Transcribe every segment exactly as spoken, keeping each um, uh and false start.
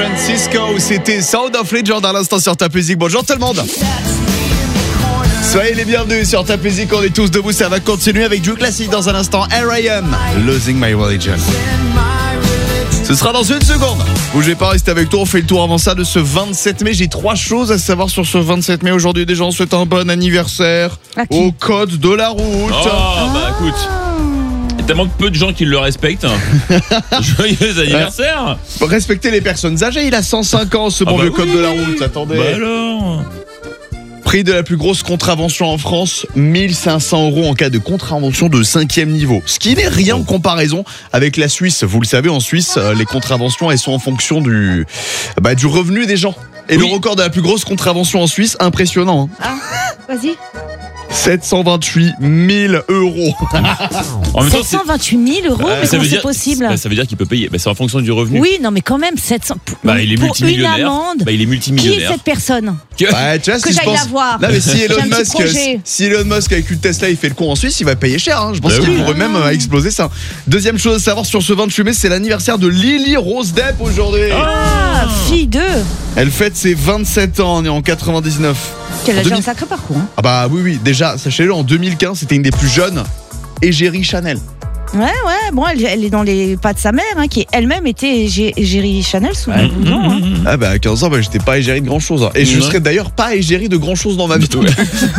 Francisco, c'était Sound of Legend à l'instant sur Top Music. Bonjour tout le monde. Soyez les bienvenus sur Top Music, on est tous debout, ça va continuer avec du classique dans un instant. R I M, Losing My Religion. Ce sera dans une seconde. Bougez pas, restez avec toi, on fait le tour avant ça de ce vingt-sept mai. J'ai trois choses à savoir sur ce vingt-sept mai. Aujourd'hui, des gens souhaitent un bon anniversaire au code de la route. Oh, bah écoute. Il y a tellement peu de gens qui le respectent. Joyeux anniversaire. Respectez les personnes âgées, il a cent cinq ans ce bon ah bah vieux oui. Code de la route, attendez. Bah alors. Prix de la plus grosse contravention en France, mille cinq cents euros en cas de contravention de cinquième niveau. Ce qui n'est rien en comparaison avec la Suisse. Vous le savez, en Suisse, les contraventions, elles sont en fonction du, bah, du revenu des gens. Et oui. Le record de la plus grosse contravention en Suisse, impressionnant. Hein. Ah, vas-y. sept cent vingt-huit mille euros. En même temps, sept cent vingt-huit mille euros, euh, mais comment c'est possible? Ça veut dire qu'il peut payer. Bah, c'est en fonction du revenu. Oui, non, mais quand même, sept cents. Pour, bah, il est pour multimillionnaire. Une amende. Bah, il est multimillionnaire. Qui est cette personne? Ouais, tu vois, que si j'aille je pense... la voir. Non, mais si Elon Musk, si Elon Musk avec une Tesla, il fait le con en Suisse, il va payer cher. Hein. Je pense bah, qu'il oui. pourrait même euh, exploser ça. Deuxième chose à savoir sur ce vingt-huit mai, c'est l'anniversaire de Lily Rose Depp aujourd'hui. Ah, fille d'eux. Elle fête ses vingt-sept ans, née en quatre-vingt-dix-neuf. Quel a un sacré parcours. Hein. Ah bah oui, oui. Déjà, sachez-le, en deux mille quinze, c'était une des plus jeunes égérie Chanel. Ouais, ouais, bon, elle, elle est dans les pas de sa mère, hein, qui elle-même était égé- égérie Chanel sous ouais. le hein. Ah bah à quinze ans, bah, j'étais pas égérie de grand-chose. Hein. Et je ouais. serais d'ailleurs pas égérie de grand-chose dans ma vie. Ouais.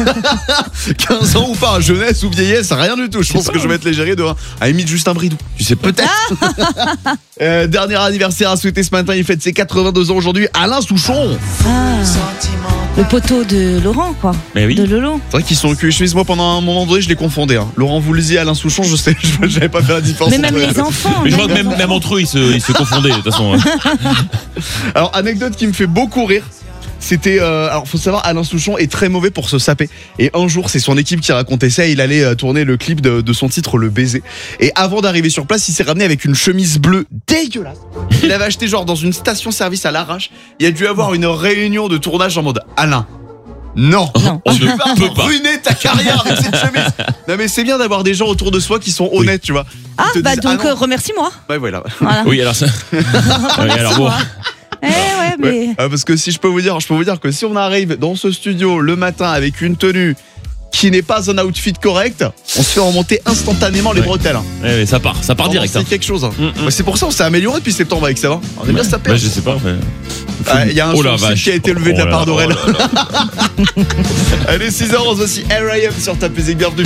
quinze ans ou pas, jeunesse ou vieillesse, rien du tout. Je pense que je vais être l'égérie de, à la limite, juste un bridou. Tu sais peut-être. Ah euh, dernier anniversaire à souhaiter ce matin, il fête ses quatre-vingt-deux ans aujourd'hui, Alain Souchon. Ah. Le poteau de Laurent, quoi. Mais oui. De Lolo. C'est vrai qu'ils sont cul et chemise. Moi, pendant un moment donné, je les confondais. Hein. Laurent Voulzy, Alain Souchon, je sais, j'avais pas fait la différence. Mais même les enfants. Mais je crois que même, même entre eux, ils se, ils se confondaient, de toute façon. Alors, anecdote qui me fait beaucoup rire. C'était, euh, alors faut savoir, Alain Souchon est très mauvais pour se saper. Et un jour, c'est son équipe qui racontait ça. Il allait euh, tourner le clip de, de son titre, Le Baiser. Et avant d'arriver sur place, il s'est ramené avec une chemise bleue dégueulasse. Il avait acheté genre dans une station-service à l'arrache. Il a dû avoir une réunion de tournage en mode Alain. Non, non. On ne peut pas ruiner ta carrière avec cette chemise. Non mais c'est bien d'avoir des gens autour de soi qui sont honnêtes, oui. tu vois. Ah bah disent, donc ah, euh, remercie-moi. Bah voilà. voilà. Oui alors ça. oui, alors bon. Eh ouais, mais... ouais. Ah, parce que si je peux vous dire, je peux vous dire que si on arrive dans ce studio le matin avec une tenue qui n'est pas un outfit correct, on se fait remonter instantanément les ouais. bretelles. Hein. Ouais, mais ça part, ça part direct. C'est hein. quelque chose. Hein. Mm-hmm. Bah, c'est pour ça qu'on s'est amélioré depuis septembre avec ça. Va. On est ouais. bien sapé. Bah, je sais pas. Il ah, y a un oh qui a été levé oh de la part d'Aurel. Oh Allez, six heures onze aussi, R I M sur Ta Musique, bienvenue.